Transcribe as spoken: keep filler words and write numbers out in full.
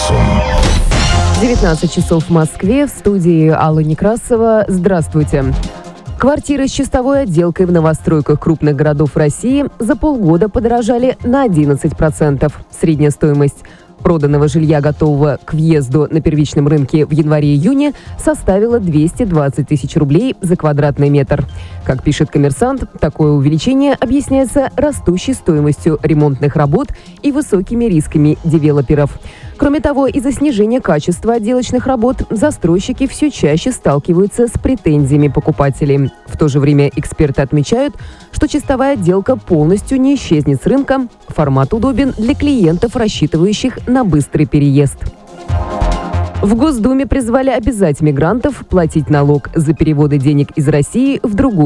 адресу. девятнадцать часов в Москве. В студии Алла Некрасова. Здравствуйте. Квартиры с чистовой отделкой в новостройках крупных городов России за полгода подорожали на одиннадцать процентов. Средняя стоимость проданного жилья, готового к въезду на первичном рынке в январе-июне, составила двести двадцать тысяч рублей за квадратный метр. Как пишет «Коммерсант», такое увеличение объясняется растущей стоимостью ремонтных работ и высокими рисками девелоперов. Кроме того, из-за снижения качества отделочных работ застройщики все чаще сталкиваются с претензиями покупателей. В то же время эксперты отмечают, что чистовая отделка полностью не исчезнет с рынка. Формат удобен для клиентов, рассчитывающих на быстрый переезд. В Госдуме призвали обязать мигрантов платить налог за переводы денег из России в другую